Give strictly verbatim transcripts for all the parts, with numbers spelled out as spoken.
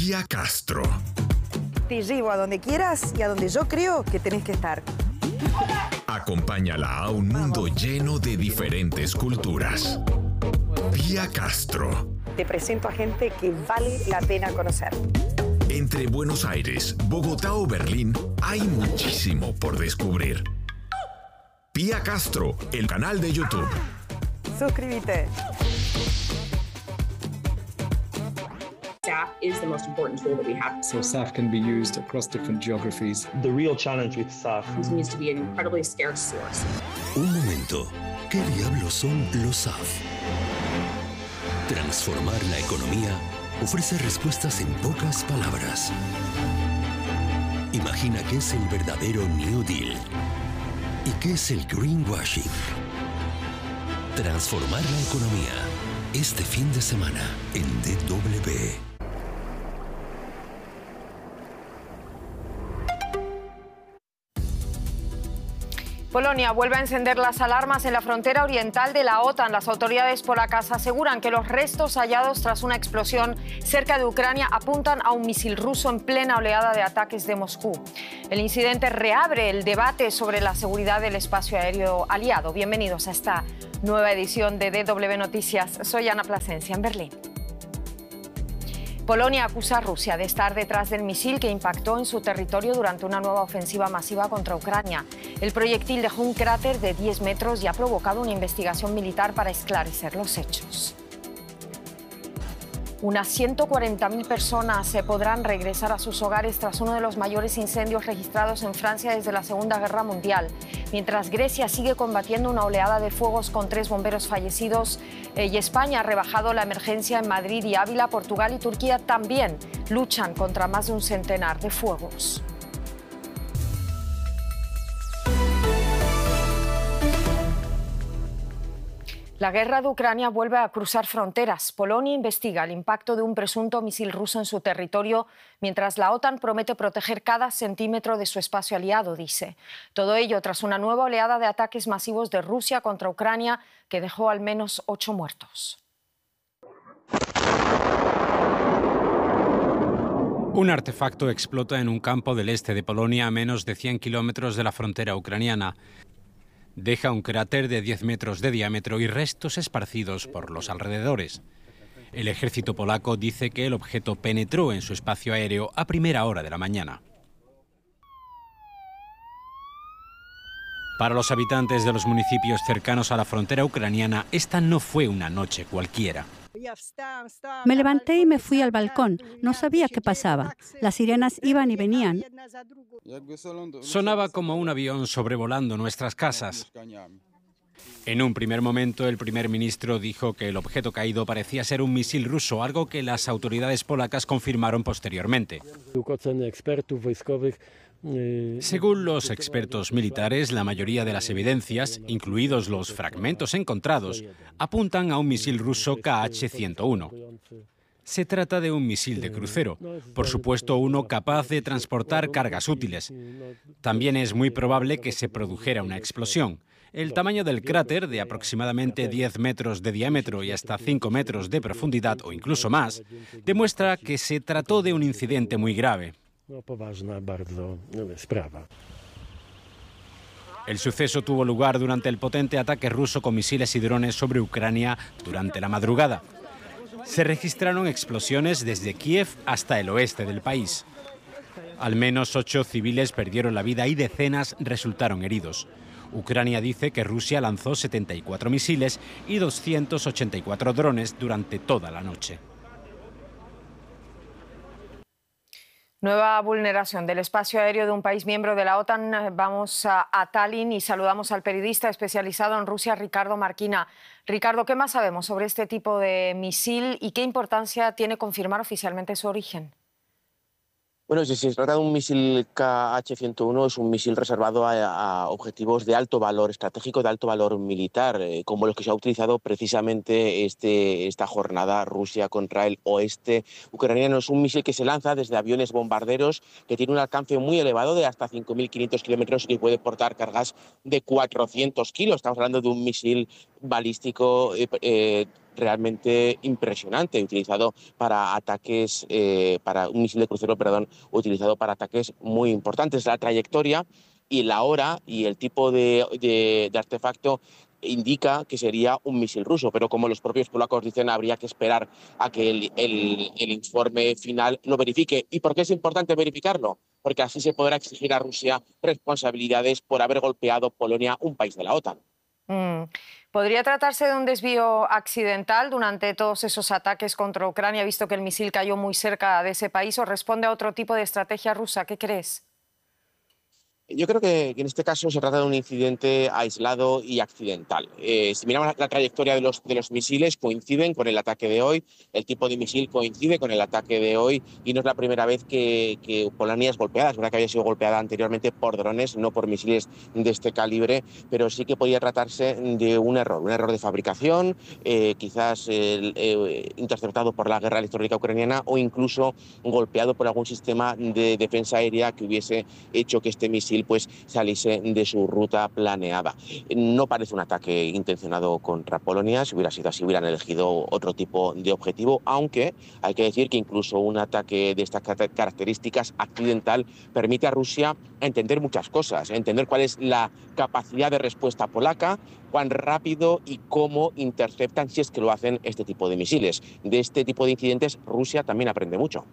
Pía Castro. Te llevo a donde quieras y a donde yo creo que tenés que estar. Acompáñala a un mundo lleno de diferentes culturas. Pía Castro. Te presento a gente que vale la pena conocer. Entre Buenos Aires, Bogotá o Berlín, hay muchísimo por descubrir. Pía Castro, el canal de YouTube. Suscríbete. S A F is the most important tool that we have. So S A F can be used across different geographies. The real challenge with S A F continues to be an incredibly scarce source. Un momento. ¿Qué diablos son los S A F? Transformar la economía ofrece respuestas en pocas palabras. Imagina qué es el verdadero New Deal y qué es el greenwashing. Transformar la economía este fin de semana en D W. Polonia vuelve a encender las alarmas en la frontera oriental de la OTAN. Las autoridades polacas aseguran que los restos hallados tras una explosión cerca de Ucrania apuntan a un misil ruso en plena oleada de ataques de Moscú. El incidente reabre el debate sobre la seguridad del espacio aéreo aliado. Bienvenidos a esta nueva edición de D W Noticias. Soy Ana Plasencia en Berlín. Polonia acusa a Rusia de estar detrás del misil que impactó en su territorio durante una nueva ofensiva masiva contra Ucrania. El proyectil dejó un cráter de diez metros y ha provocado una investigación militar para esclarecer los hechos. Unas ciento cuarenta mil personas se podrán regresar a sus hogares tras uno de los mayores incendios registrados en Francia desde la Segunda Guerra Mundial. Mientras Grecia sigue combatiendo una oleada de fuegos con tres bomberos fallecidos eh, y España ha rebajado la emergencia en Madrid y Ávila, Portugal y Turquía también luchan contra más de un centenar de fuegos. La guerra de Ucrania vuelve a cruzar fronteras. Polonia investiga el impacto de un presunto misil ruso en su territorio, mientras la OTAN promete proteger cada centímetro de su espacio aliado, dice. Todo ello tras una nueva oleada de ataques masivos de Rusia contra Ucrania que dejó al menos ocho muertos. Un artefacto explota en un campo del este de Polonia a menos de cien kilómetros de la frontera ucraniana. Deja un cráter de diez metros de diámetro y restos esparcidos por los alrededores. El ejército polaco dice que el objeto penetró en su espacio aéreo a primera hora de la mañana. Para los habitantes de los municipios cercanos a la frontera ucraniana, esta no fue una noche cualquiera. Me levanté y me fui al balcón. No sabía qué pasaba. Las sirenas iban y venían. Sonaba como un avión sobrevolando nuestras casas. En un primer momento, el primer ministro dijo que el objeto caído parecía ser un misil ruso, algo que las autoridades polacas confirmaron posteriormente. Según los expertos militares, la mayoría de las evidencias, incluidos los fragmentos encontrados, apuntan a un misil ruso K H ciento uno. Se trata de un misil de crucero, por supuesto uno capaz de transportar cargas útiles. También es muy probable que se produjera una explosión. El tamaño del cráter, de aproximadamente diez metros de diámetro y hasta cinco metros de profundidad o incluso más, demuestra que se trató de un incidente muy grave. El suceso tuvo lugar durante el potente ataque ruso con misiles y drones sobre Ucrania durante la madrugada. Se registraron explosiones desde Kiev hasta el oeste del país. Al menos ocho civiles perdieron la vida y decenas resultaron heridos. Ucrania dice que Rusia lanzó setenta y cuatro misiles y doscientos ochenta y cuatro drones durante toda la noche. Nueva vulneración del espacio aéreo de un país miembro de la OTAN. Vamos a, a Tallinn y saludamos al periodista especializado en Rusia, Ricardo Marquina. Ricardo, ¿qué más sabemos sobre este tipo de misil y qué importancia tiene confirmar oficialmente su origen? Bueno, si se trata de un misil K H ciento uno, es un misil reservado a, a objetivos de alto valor estratégico, de alto valor militar, eh, como los que se ha utilizado precisamente este, esta jornada Rusia contra el oeste ucraniano. Es un misil que se lanza desde aviones bombarderos, que tiene un alcance muy elevado de hasta cinco mil quinientos kilómetros y que puede portar cargas de cuatrocientos kilos. Estamos hablando de un misil balístico eh, eh, realmente impresionante, utilizado para ataques, eh, para un misil de crucero, perdón, utilizado para ataques muy importantes. La trayectoria y la hora y el tipo de, de, de artefacto indica que sería un misil ruso, pero como los propios polacos dicen, habría que esperar a que el, el, el informe final lo verifique. ¿Y por qué es importante verificarlo? Porque así se podrá exigir a Rusia responsabilidades por haber golpeado Polonia, un país de la OTAN. Mm. ¿Podría tratarse de un desvío accidental durante todos esos ataques contra Ucrania, visto que el misil cayó muy cerca de ese país, o responde a otro tipo de estrategia rusa? ¿Qué crees? Yo creo que en este caso se trata de un incidente aislado y accidental. Eh, si miramos la, la trayectoria de los, de los misiles, coinciden con el ataque de hoy, el tipo de misil coincide con el ataque de hoy y no es la primera vez que, que Polonia es golpeada. Es verdad que había sido golpeada anteriormente por drones, no por misiles de este calibre, pero sí que podía tratarse de un error, un error de fabricación, eh, quizás eh, eh, interceptado por la guerra electrónica ucraniana o incluso golpeado por algún sistema de defensa aérea que hubiese hecho que este misil pues saliese de su ruta planeada. No parece un ataque intencionado contra Polonia. Si hubiera sido así, hubieran elegido otro tipo de objetivo, aunque hay que decir que incluso un ataque de estas características accidental permite a Rusia entender muchas cosas, entender cuál es la capacidad de respuesta polaca, cuán rápido y cómo interceptan, si es que lo hacen, este tipo de misiles. De este tipo de incidentes Rusia también aprende mucho.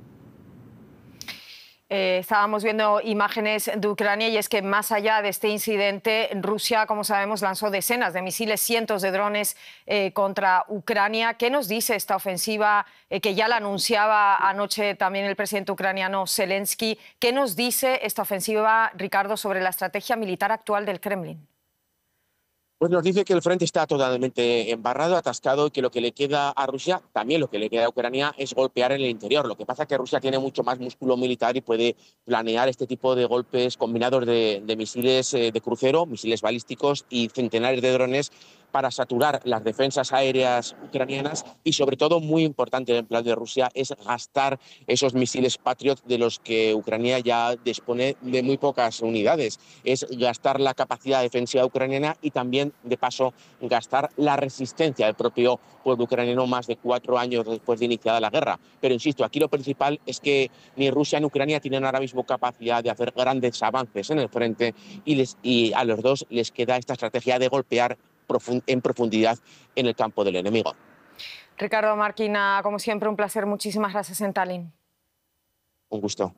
Eh, estábamos viendo imágenes de Ucrania y es que más allá de este incidente, Rusia, como sabemos, lanzó decenas de misiles, cientos de drones eh, contra Ucrania. ¿Qué nos dice esta ofensiva eh, que ya la anunciaba anoche también el presidente ucraniano Zelensky? ¿Qué nos dice esta ofensiva, Ricardo, sobre la estrategia militar actual del Kremlin? Pues nos dice que el frente está totalmente embarrado, atascado y que lo que le queda a Rusia, también lo que le queda a Ucrania, es golpear en el interior. Lo que pasa es que Rusia tiene mucho más músculo militar y puede planear este tipo de golpes combinados de, de misiles eh, de crucero, misiles balísticos y centenares de drones para saturar las defensas aéreas ucranianas y, sobre todo, muy importante en el plan de Rusia, es gastar esos misiles Patriot de los que Ucrania ya dispone de muy pocas unidades. Es gastar la capacidad defensiva ucraniana y también, de paso, gastar la resistencia del propio pueblo ucraniano más de cuatro años después de iniciada la guerra. Pero, insisto, aquí lo principal es que ni Rusia ni Ucrania tienen ahora mismo capacidad de hacer grandes avances en el frente y, les, y a los dos les queda esta estrategia de golpear en profundidad en el campo del enemigo. Ricardo Marquina, como siempre, un placer. Muchísimas gracias en Tallinn. Un gusto.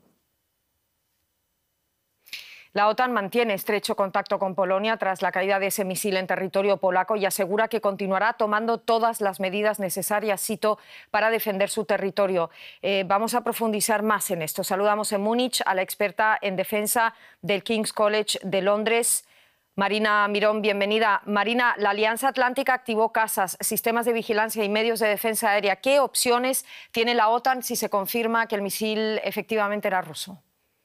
La OTAN mantiene estrecho contacto con Polonia tras la caída de ese misil en territorio polaco y asegura que continuará tomando todas las medidas necesarias, cito, para defender su territorio. Eh, vamos a profundizar más en esto. Saludamos en Múnich a la experta en defensa del King's College de Londres, Marina Mirón, bienvenida. Marina, la Alianza Atlántica activó casas, sistemas de vigilancia y medios de defensa aérea. ¿Qué opciones tiene la OTAN si se confirma que el misil efectivamente era ruso?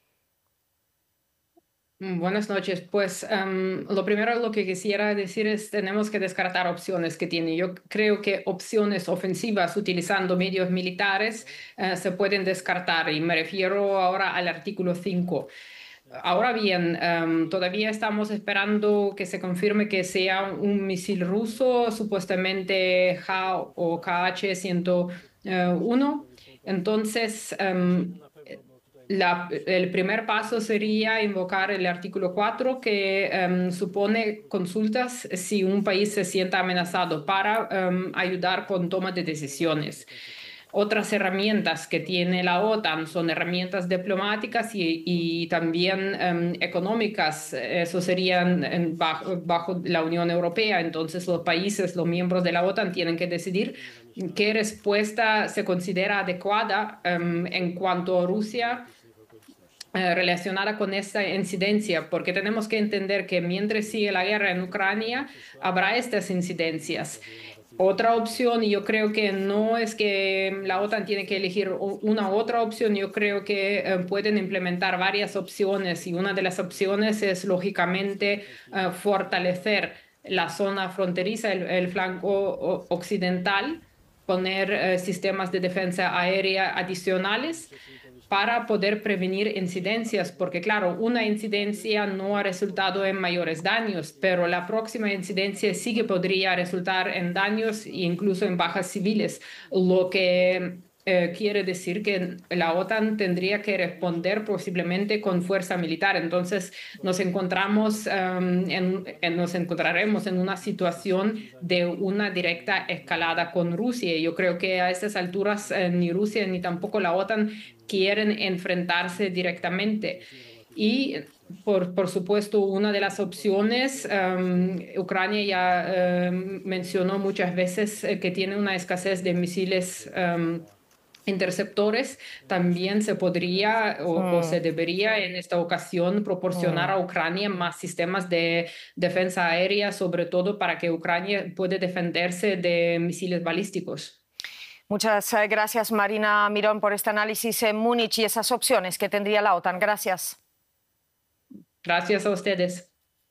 Buenas noches. Pues um, lo primero lo que quisiera decir es tenemos que descartar opciones que tiene. Yo creo que opciones ofensivas utilizando medios militares uh, se pueden descartar y me refiero ahora al artículo cinco. Ahora bien, um, todavía estamos esperando que se confirme que sea un misil ruso, supuestamente J o K H ciento uno. Entonces, um, la, el primer paso sería invocar el artículo cuatro, que um, supone consultas si un país se sienta amenazado para um, ayudar con toma de decisiones. Otras herramientas que tiene la OTAN son herramientas diplomáticas y, y también um, económicas. Eso serían en, bajo, bajo la Unión Europea. Entonces los países, los miembros de la OTAN tienen que decidir qué respuesta se considera adecuada um, en cuanto a Rusia uh, relacionada con esta incidencia, porque tenemos que entender que mientras sigue la guerra en Ucrania, habrá estas incidencias. Otra opción, y yo creo que no es que la OTAN tiene que elegir una u otra opción, yo creo que eh, pueden implementar varias opciones y una de las opciones es, lógicamente, eh, fortalecer la zona fronteriza, el, el flanco occidental, poner eh, sistemas de defensa aérea adicionales para poder prevenir incidencias, porque claro, una incidencia no ha resultado en mayores daños, pero la próxima incidencia sí que podría resultar en daños e incluso en bajas civiles, lo que eh, quiere decir que la OTAN tendría que responder posiblemente con fuerza militar. Entonces nos encontramos, um, en, en, nos encontraremos en una situación de una directa escalada con Rusia. Yo creo que a estas alturas eh, ni Rusia ni tampoco la OTAN quieren enfrentarse directamente. Y, por, por supuesto, una de las opciones, um, Ucrania ya um, mencionó muchas veces eh, que tiene una escasez de misiles um, interceptores. También se podría o, mm. o se debería en esta ocasión proporcionar mm. a Ucrania más sistemas de defensa aérea, sobre todo para que Ucrania pueda defenderse de misiles balísticos. Muchas gracias, Marina Mirón, por este análisis en Múnich y esas opciones que tendría la OTAN. Gracias. Gracias a ustedes.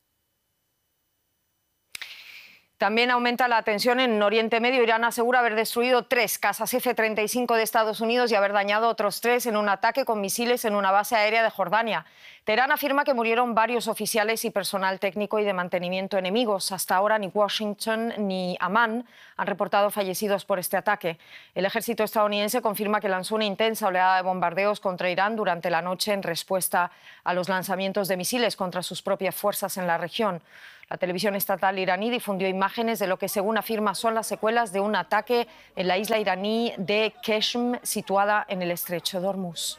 También aumenta la tensión en Oriente Medio. Irán asegura haber destruido tres cazas F treinta y cinco de Estados Unidos y haber dañado otros tres en un ataque con misiles en una base aérea de Jordania. Teherán afirma que murieron varios oficiales y personal técnico y de mantenimiento enemigos. Hasta ahora ni Washington ni Amán han reportado fallecidos por este ataque. El ejército estadounidense confirma que lanzó una intensa oleada de bombardeos contra Irán durante la noche en respuesta a los lanzamientos de misiles contra sus propias fuerzas en la región. La televisión estatal iraní difundió imágenes de lo que, según afirma, son las secuelas de un ataque en la isla iraní de Qeshm, situada en el estrecho de Hormuz.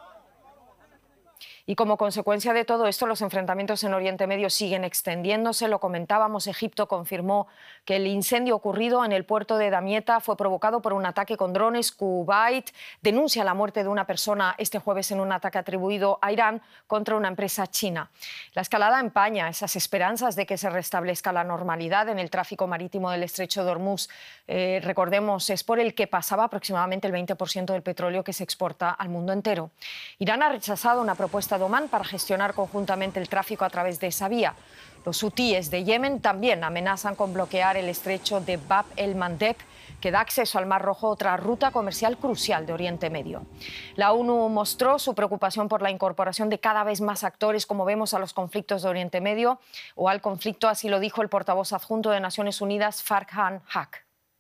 Y como consecuencia de todo esto, los enfrentamientos en Oriente Medio siguen extendiéndose. Lo comentábamos, Egipto confirmó que el incendio ocurrido en el puerto de Damietta fue provocado por un ataque con drones. Kuwait denuncia la muerte de una persona este jueves en un ataque atribuido a Irán contra una empresa china. La escalada empaña esas esperanzas de que se restablezca la normalidad en el tráfico marítimo del estrecho de Hormuz. Eh, recordemos, es por el que pasaba aproximadamente el veinte por ciento del petróleo que se exporta al mundo entero. Irán ha rechazado una propuesta de Omán para gestionar conjuntamente el tráfico a través de esa vía. Los hutíes de Yemen también amenazan con bloquear el estrecho de Bab el-Mandeb, que da acceso al Mar Rojo, otra ruta comercial crucial de Oriente Medio. La ONU mostró su preocupación por la incorporación de cada vez más actores, como vemos, a los conflictos de Oriente Medio o al conflicto, así lo dijo el portavoz adjunto de Naciones Unidas, Farhan Haq.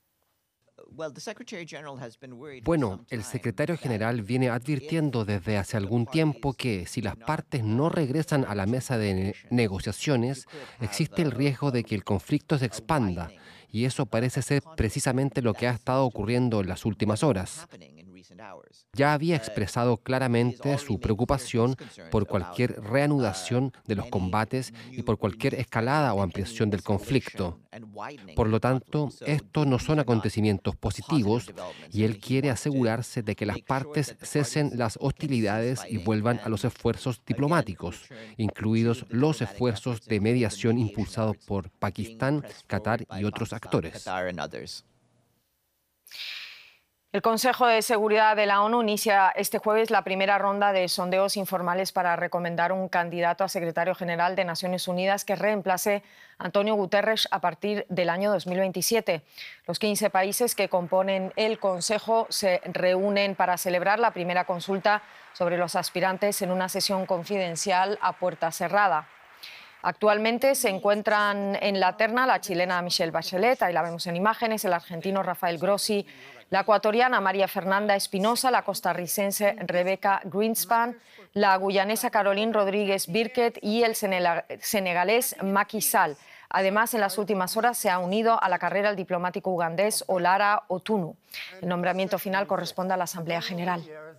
Bueno, el secretario general viene advirtiendo desde hace algún tiempo que si las partes no regresan a la mesa de ne- negociaciones, existe el riesgo de que el conflicto se expanda, y eso parece ser precisamente lo que ha estado ocurriendo en las últimas horas. Ya había expresado claramente su preocupación por cualquier reanudación de los combates y por cualquier escalada o ampliación del conflicto. Por lo tanto, estos no son acontecimientos positivos y él quiere asegurarse de que las partes cesen las hostilidades y vuelvan a los esfuerzos diplomáticos, incluidos los esfuerzos de mediación impulsados por Pakistán, Qatar y otros actores. El Consejo de Seguridad de la ONU inicia este jueves la primera ronda de sondeos informales para recomendar un candidato a secretario general de Naciones Unidas que reemplace a Antonio Guterres a partir del año dos mil veintisiete. Los quince países que componen el Consejo se reúnen para celebrar la primera consulta sobre los aspirantes en una sesión confidencial a puerta cerrada. Actualmente se encuentran en la terna la chilena Michelle Bachelet, ahí la vemos en imágenes, el argentino Rafael Grossi, la ecuatoriana María Fernanda Espinosa, la costarricense Rebecca Greenspan, la guyanesa Caroline Rodríguez Birket y el senegalés Macky Sall. Además, en las últimas horas se ha unido a la carrera el diplomático ugandés Olara Otunu. El nombramiento final corresponde a la Asamblea General.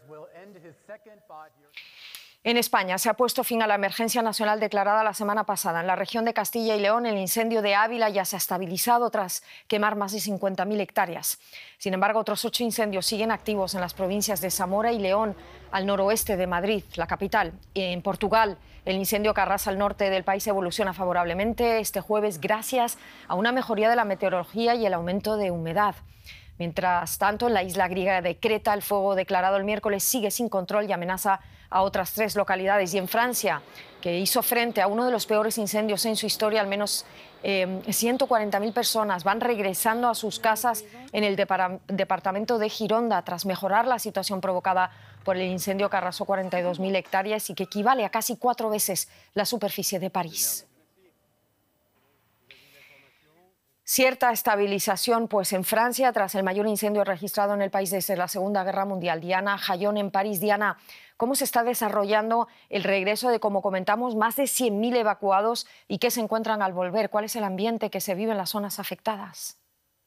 En España se ha puesto fin a la emergencia nacional declarada la semana pasada. En la región de Castilla y León, el incendio de Ávila ya se ha estabilizado tras quemar más de cincuenta mil hectáreas. Sin embargo, otros ocho incendios siguen activos en las provincias de Zamora y León, al noroeste de Madrid, la capital. En Portugal, el incendio que arrasa al norte del país evoluciona favorablemente este jueves gracias a una mejoría de la meteorología y el aumento de humedad. Mientras tanto, en la isla griega de Creta, el fuego declarado el miércoles sigue sin control y amenaza a otras tres localidades. Y en Francia, que hizo frente a uno de los peores incendios en su historia, al menos eh, ciento cuarenta mil personas van regresando a sus casas en el depara- departamento de Gironda tras mejorar la situación provocada por el incendio que arrasó cuarenta y dos mil hectáreas y que equivale a casi cuatro veces la superficie de París. Cierta estabilización pues en Francia tras el mayor incendio registrado en el país desde la Segunda Guerra Mundial. Diana Jayón en París. Diana, ¿cómo se está desarrollando el regreso de, como comentamos, más de cien mil evacuados y qué se encuentran al volver? ¿Cuál es el ambiente que se vive en las zonas afectadas?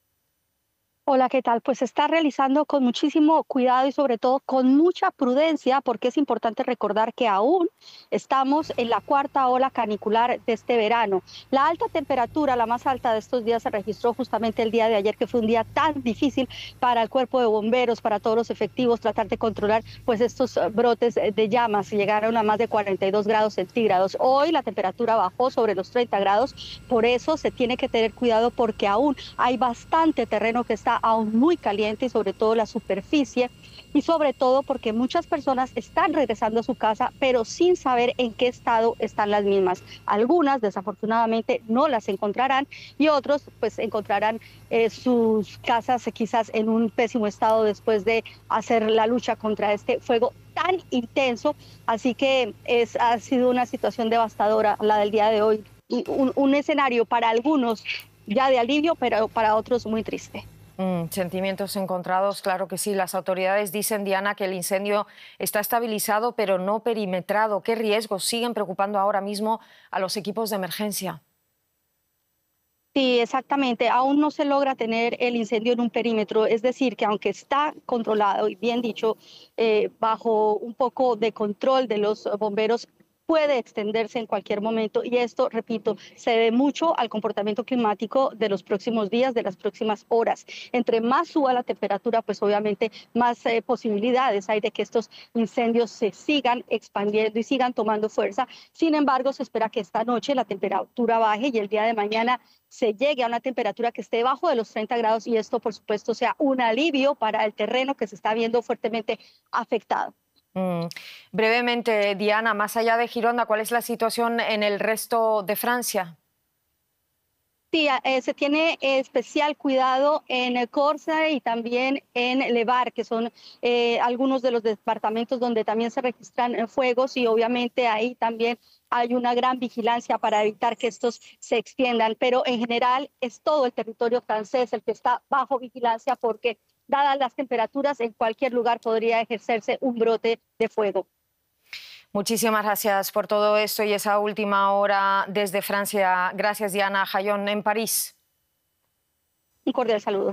Hola, ¿qué tal? Pues se está realizando con muchísimo cuidado y sobre todo con mucha prudencia, porque es importante recordar que aún estamos en la cuarta ola canicular de este verano. La alta temperatura, la más alta de estos días, se registró justamente el día de ayer, que fue un día tan difícil para el cuerpo de bomberos, para todos los efectivos, tratar de controlar pues estos brotes de llamas. Llegaron a más de cuarenta y dos grados centígrados. Hoy la temperatura bajó sobre los treinta grados, por eso se tiene que tener cuidado porque aún hay bastante terreno que está aún muy caliente y sobre todo la superficie, y sobre todo porque muchas personas están regresando a su casa pero sin saber en qué estado están las mismas. Algunas desafortunadamente no las encontrarán y otros pues encontrarán eh, sus casas eh, quizás en un pésimo estado después de hacer la lucha contra este fuego tan intenso. Así que es, ha sido una situación devastadora la del día de hoy y un, un escenario para algunos ya de alivio, pero para otros muy triste. Mm, sentimientos encontrados, claro que sí. Las autoridades dicen, Diana, que el incendio está estabilizado pero no perimetrado. ¿Qué riesgos siguen preocupando ahora mismo a los equipos de emergencia? Sí, exactamente. Aún no se logra tener el incendio en un perímetro, es decir, que aunque está controlado y bien dicho, eh, bajo un poco de control de los bomberos, puede extenderse en cualquier momento y esto, repito, se debe mucho al comportamiento climático de los próximos días, de las próximas horas. Entre más suba la temperatura, pues obviamente más eh, posibilidades hay de que estos incendios se sigan expandiendo y sigan tomando fuerza. Sin embargo, se espera que esta noche la temperatura baje y el día de mañana se llegue a una temperatura que esté debajo de los treinta grados y esto, por supuesto, sea un alivio para el terreno que se está viendo fuertemente afectado. Mm. Brevemente, Diana, más allá de Gironda, ¿cuál es la situación en el resto de Francia? Sí, eh, se tiene especial cuidado en Córcega y también en Le Var, que son eh, algunos de los departamentos donde también se registran eh, fuegos y obviamente ahí también hay una gran vigilancia para evitar que estos se extiendan. Pero en general es todo el territorio francés el que está bajo vigilancia porque dadas las temperaturas, en cualquier lugar podría ejercerse un brote de fuego. Muchísimas gracias por todo esto y esa última hora desde Francia. Gracias, Diana Jayón, en París. Un cordial saludo.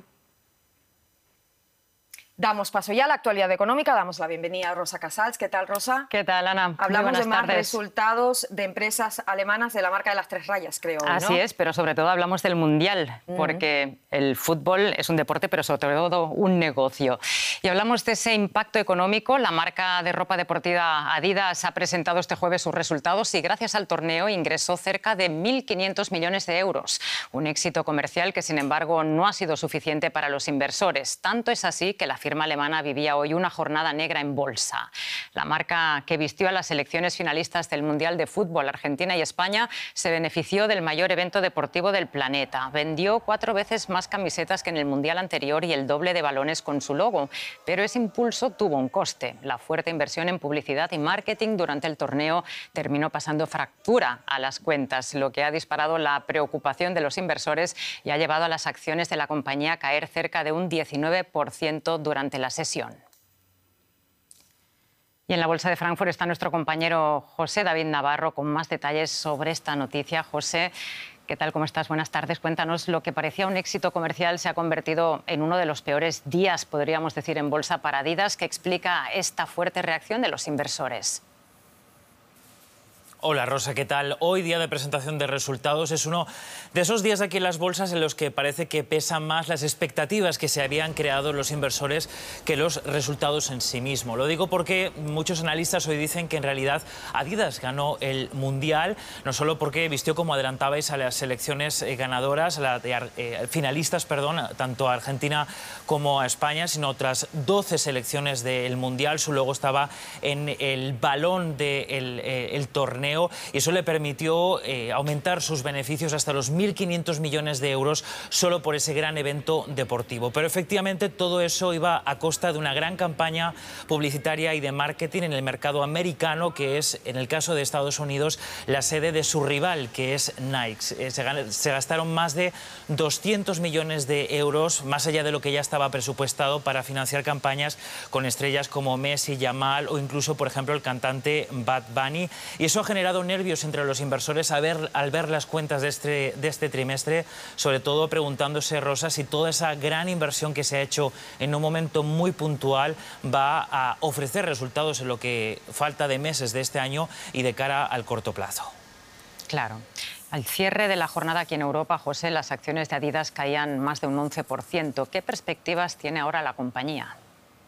Damos paso ya a la actualidad económica. Damos la bienvenida a Rosa Casals. ¿Qué tal, Rosa? ¿Qué tal, Ana? Hablamos de más tardes. resultados de empresas alemanas de la marca de las tres rayas, creo. Así ¿no? es, pero sobre todo hablamos del Mundial, mm. porque el fútbol es un deporte, pero sobre todo un negocio. Y hablamos de ese impacto económico. La marca de ropa deportiva Adidas ha presentado este jueves sus resultados y gracias al torneo ingresó cerca de mil quinientos millones de euros. Un éxito comercial que, sin embargo, no ha sido suficiente para los inversores. Tanto es así que la firma alemana vivía hoy una jornada negra en bolsa. La marca que vistió a las selecciones finalistas del Mundial de Fútbol, Argentina y España, se benefició del mayor evento deportivo del planeta. Vendió cuatro veces más camisetas que en el Mundial anterior y el doble de balones con su logo. Pero ese impulso tuvo un coste. La fuerte inversión en publicidad y marketing durante el torneo terminó pasando factura a las cuentas, lo que ha disparado la preocupación de los inversores y ha llevado a las acciones de la compañía a caer cerca de un diecinueve por ciento durante la sesión. Y en la Bolsa de Frankfurt está nuestro compañero José David Navarro con más detalles sobre esta noticia. José, ¿qué tal? ¿Cómo estás? Buenas tardes. Cuéntanos, lo que parecía un éxito comercial se ha convertido en uno de los peores días, podríamos decir, en bolsa para Adidas. ¿Qué explica esta fuerte reacción de los inversores? Hola Rosa, ¿qué tal? Hoy, día de presentación de resultados, es uno de esos días aquí en las bolsas en los que parece que pesan más las expectativas que se habían creado los inversores que los resultados en sí mismos. Lo digo porque muchos analistas hoy dicen que en realidad Adidas ganó el Mundial, no solo porque vistió, como adelantabais, a las selecciones ganadoras, a las eh, finalistas, perdón, tanto a Argentina como a España, sino otras doce selecciones del Mundial. Su logo estaba en el balón del eh, el torneo, y eso le permitió eh, aumentar sus beneficios hasta los mil quinientos millones de euros solo por ese gran evento deportivo. Pero efectivamente todo eso iba a costa de una gran campaña publicitaria y de marketing en el mercado americano, que es, en el caso de Estados Unidos, la sede de su rival, que es Nike. Eh, se, se gastaron más de doscientos millones de euros, más allá de lo que ya estaba presupuestado, para financiar campañas con estrellas como Messi, Yamal o incluso, por ejemplo, el cantante Bad Bunny. Y eso ha generado nervios entre los inversores al ver, al ver las cuentas de este, de este trimestre, sobre todo preguntándose, Rosa, si toda esa gran inversión que se ha hecho en un momento muy puntual va a ofrecer resultados en lo que falta de meses de este año y de cara al corto plazo. Claro. Al cierre de la jornada aquí en Europa, José, las acciones de Adidas caían más de un once por ciento. ¿Qué perspectivas tiene ahora la compañía?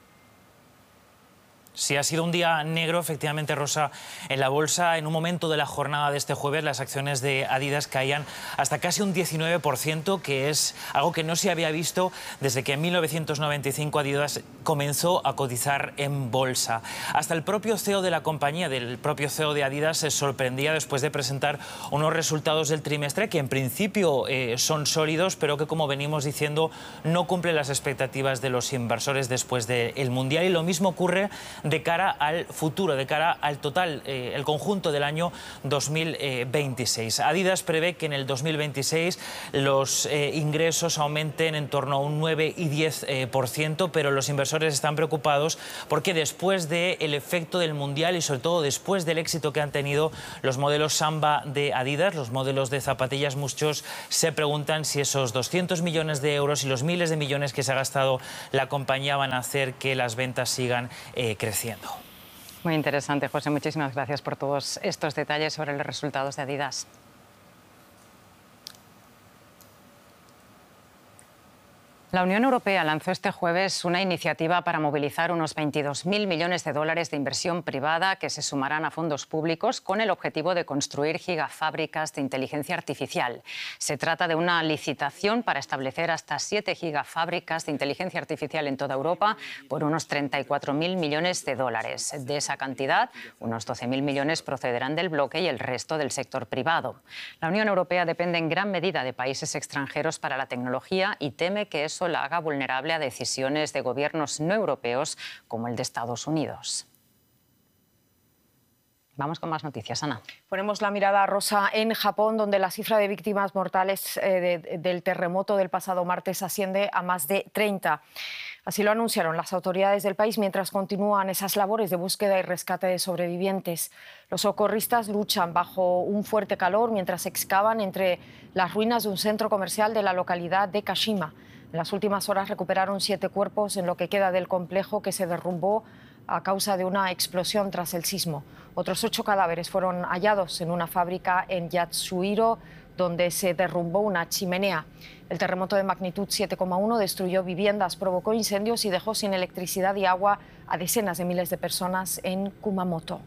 Sí, ha sido un día negro, efectivamente, Rosa, en la bolsa. En un momento de la jornada de este jueves, las acciones de Adidas caían hasta casi un diecinueve por ciento, que es algo que no se había visto desde que en mil novecientos noventa y cinco Adidas comenzó a cotizar en bolsa. Hasta el propio C E O de la compañía, del propio C E O de Adidas, se sorprendía después de presentar unos resultados del trimestre que en principio eh, son sólidos, pero que, como venimos diciendo, no cumplen las expectativas de los inversores después del Mundial. Y lo mismo ocurre de cara al futuro, de cara al total, eh, el conjunto del año dos mil veintiséis. Adidas prevé que en el dos mil veintiséis los eh, ingresos aumenten en torno a un nueve y diez por ciento, pero los inversores están preocupados porque después del efecto del Mundial y sobre todo después del éxito que han tenido los modelos Samba de Adidas, los modelos de zapatillas, muchos se preguntan si esos doscientos millones de euros y los miles de millones que se ha gastado la compañía van a hacer que las ventas sigan eh, creciendo. Muy interesante, José. Muchísimas gracias por todos estos detalles sobre los resultados de Adidas. La Unión Europea lanzó este jueves una iniciativa para movilizar unos veintidós mil millones de dólares de inversión privada que se sumarán a fondos públicos con el objetivo de construir gigafábricas de inteligencia artificial. Se trata de una licitación para establecer hasta siete gigafábricas de inteligencia artificial en toda Europa por unos treinta y cuatro mil millones de dólares. De esa cantidad, unos doce mil millones procederán del bloque y el resto del sector privado. La Unión Europea depende en gran medida de países extranjeros para la tecnología y teme que eso la haga vulnerable a decisiones de gobiernos no europeos como el de Estados Unidos. Vamos con más noticias, Ana. Ponemos la mirada, Rosa, en Japón, donde la cifra de víctimas mortales eh, de, del terremoto del pasado martes asciende a más de treinta. Así lo anunciaron las autoridades del país mientras continúan esas labores de búsqueda y rescate de sobrevivientes. Los socorristas luchan bajo un fuerte calor mientras excavan entre las ruinas de un centro comercial de la localidad de Kashima. En las últimas horas recuperaron siete cuerpos en lo que queda del complejo que se derrumbó a causa de una explosión tras el sismo. Otros ocho cadáveres fueron hallados en una fábrica en Yatsuhiro, donde se derrumbó una chimenea. El terremoto de magnitud siete coma uno destruyó viviendas, provocó incendios y dejó sin electricidad y agua a decenas de miles de personas en Kumamoto.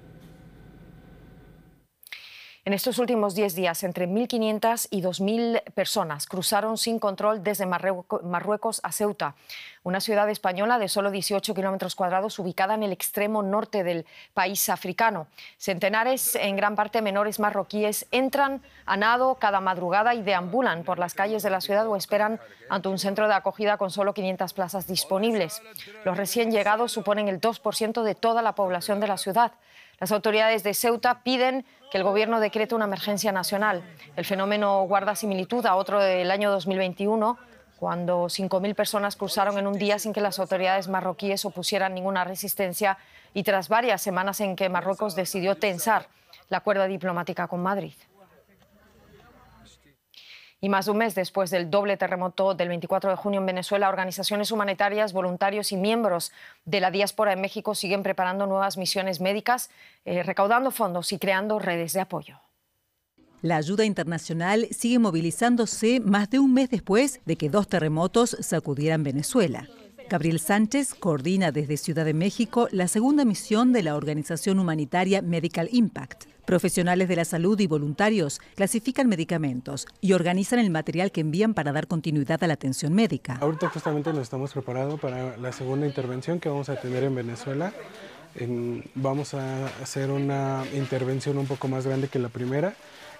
En estos últimos diez días, entre mil quinientas y dos mil personas cruzaron sin control desde Marruecos a Ceuta, una ciudad española de solo dieciocho kilómetros cuadrados ubicada en el extremo norte del país africano. Centenares, en gran parte menores marroquíes, entran a nado cada madrugada y deambulan por las calles de la ciudad o esperan ante un centro de acogida con solo quinientas plazas disponibles. Los recién llegados suponen el dos por ciento de toda la población de la ciudad. Las autoridades de Ceuta piden que el gobierno decrete una emergencia nacional. El fenómeno guarda similitud a otro del año dos mil veintiuno, cuando cinco mil personas cruzaron en un día sin que las autoridades marroquíes opusieran ninguna resistencia y tras varias semanas en que Marruecos decidió tensar la cuerda diplomática con Madrid. Y más de un mes después del doble terremoto del veinticuatro de junio en Venezuela, organizaciones humanitarias, voluntarios y miembros de la diáspora en México siguen preparando nuevas misiones médicas, eh, recaudando fondos y creando redes de apoyo. La ayuda internacional sigue movilizándose más de un mes después de que dos terremotos sacudieran Venezuela. Gabriel Sánchez coordina desde Ciudad de México la segunda misión de la organización humanitaria Medical Impact. Profesionales de la salud y voluntarios clasifican medicamentos y organizan el material que envían para dar continuidad a la atención médica. Ahorita justamente nos estamos preparando para la segunda intervención que vamos a tener en Venezuela. En, vamos a hacer una intervención un poco más grande que la primera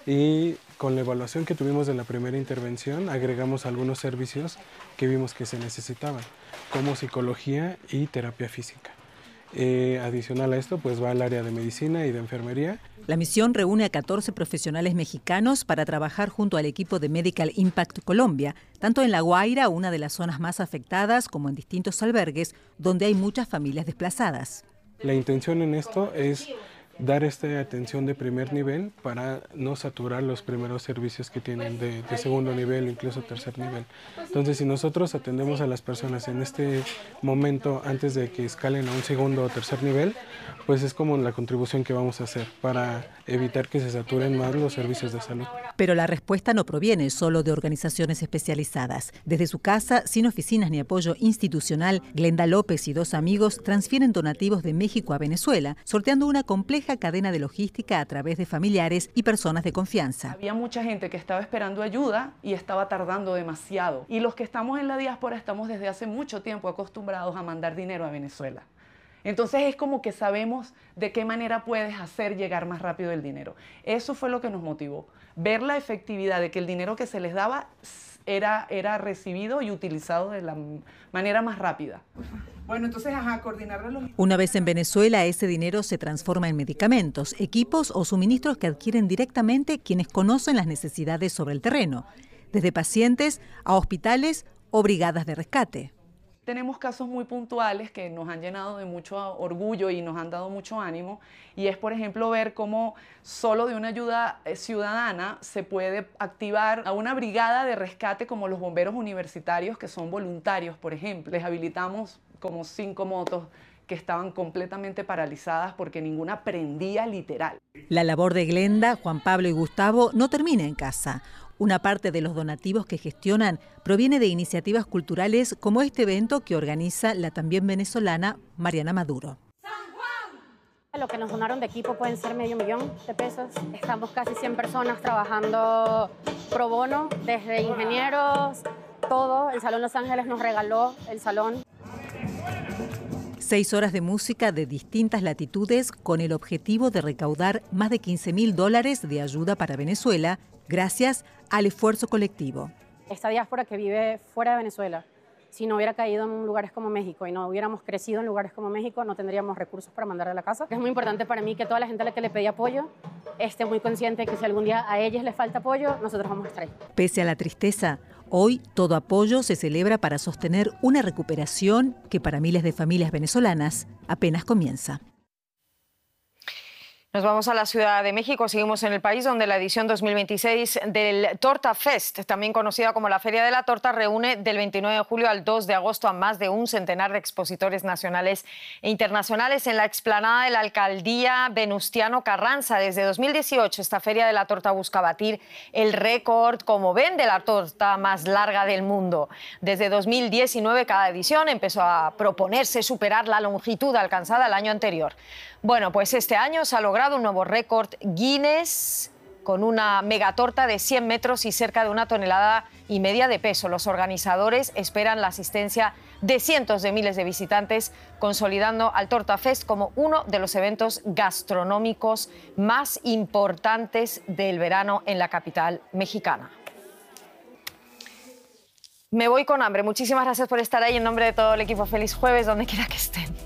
y con la evaluación que tuvimos de la primera intervención agregamos algunos servicios que vimos que se necesitaban, como psicología y terapia física. Eh, adicional a esto, pues va al área de medicina y de enfermería. La misión reúne a catorce profesionales mexicanos para trabajar junto al equipo de Medical Impact Colombia, tanto en La Guaira, una de las zonas más afectadas, como en distintos albergues donde hay muchas familias desplazadas. La intención en esto es dar esta atención de primer nivel para no saturar los primeros servicios que tienen de, de segundo nivel, incluso tercer nivel. Entonces, si nosotros atendemos a las personas en este momento antes de que escalen a un segundo o tercer nivel, pues es como la contribución que vamos a hacer para evitar que se saturen más los servicios de salud. Pero la respuesta no proviene solo de organizaciones especializadas. Desde su casa, sin oficinas ni apoyo institucional, Glenda López y dos amigos transfieren donativos de México a Venezuela, sorteando una compleja cadena de logística a través de familiares y personas de confianza. Había mucha gente que estaba esperando ayuda y estaba tardando demasiado. Y los que estamos en la diáspora estamos desde hace mucho tiempo acostumbrados a mandar dinero a Venezuela. Entonces es como que sabemos de qué manera puedes hacer llegar más rápido el dinero. Eso fue lo que nos motivó, ver la efectividad de que el dinero que se les daba era, era recibido y utilizado de la manera más rápida. Bueno, entonces, ajá, coordinar los... Una vez en Venezuela, ese dinero se transforma en medicamentos, equipos o suministros que adquieren directamente quienes conocen las necesidades sobre el terreno, desde pacientes a hospitales o brigadas de rescate. Tenemos casos muy puntuales que nos han llenado de mucho orgullo y nos han dado mucho ánimo, y es, por ejemplo, ver cómo solo de una ayuda ciudadana se puede activar a una brigada de rescate como los bomberos universitarios, que son voluntarios, por ejemplo. Les habilitamos como cinco motos que estaban completamente paralizadas porque ninguna prendía literal. La labor de Glenda, Juan Pablo y Gustavo no termina en casa. Una parte de los donativos que gestionan proviene de iniciativas culturales como este evento que organiza la también venezolana Mariana Maduro. Lo que nos donaron de equipo pueden ser medio millón de pesos. Estamos casi cien personas trabajando pro bono, desde ingenieros, todo. El Salón Los Ángeles nos regaló el salón. Seis horas de música de distintas latitudes con el objetivo de recaudar más de quince mil dólares de ayuda para Venezuela, gracias al esfuerzo colectivo. Esta diáspora que vive fuera de Venezuela, si no hubiera caído en lugares como México y no hubiéramos crecido en lugares como México, no tendríamos recursos para mandar a la casa. Es muy importante para mí que toda la gente a la que le pedí apoyo esté muy consciente que si algún día a ellos les falta apoyo, nosotros vamos a estar ahí. Pese a la tristeza, hoy todo apoyo se celebra para sostener una recuperación que para miles de familias venezolanas apenas comienza. Nos vamos a la Ciudad de México, seguimos en el país donde la edición dos mil veintiséis del Torta Fest, también conocida como la Feria de la Torta, reúne del veintinueve de julio al dos de agosto a más de un centenar de expositores nacionales e internacionales en la explanada de la Alcaldía Venustiano Carranza. Desde dos mil dieciocho esta Feria de la Torta busca batir el récord como ven de la torta más larga del mundo. Desde dos mil diecinueve cada edición empezó a proponerse superar la longitud alcanzada el año anterior. Bueno, pues este año se ha logrado un nuevo récord Guinness con una megatorta de cien metros y cerca de una tonelada y media de peso. Los organizadores esperan la asistencia de cientos de miles de visitantes, consolidando al Torta Fest como uno de los eventos gastronómicos más importantes del verano en la capital mexicana. Me voy con hambre. Muchísimas gracias por estar ahí. En nombre de todo el equipo, feliz jueves donde quiera que estén.